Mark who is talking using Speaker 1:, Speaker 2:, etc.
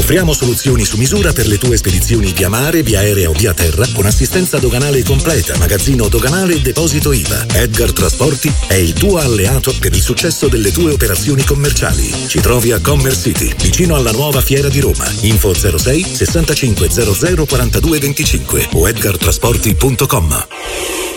Speaker 1: Offriamo soluzioni su misura per le tue spedizioni via mare, via aerea o via terra, con assistenza doganale completa, magazzino doganale e deposito IVA. Edgar Trasporti è il tuo alleato per il successo delle tue operazioni commerciali. Ci trovi a Commerce City, vicino alla nuova Fiera di Roma. Info 06 65 00 42 25 o edgartrasporti.com.